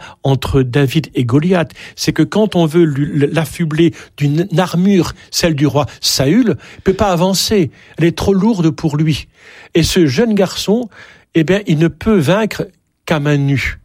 entre David et Goliath. C'est que quand on veut l'affubler d'une armure, celle du roi Saül, il peut pas avancer. Elle est trop lourde pour lui. Et ce jeune garçon, il ne peut vaincre qu'à main nue.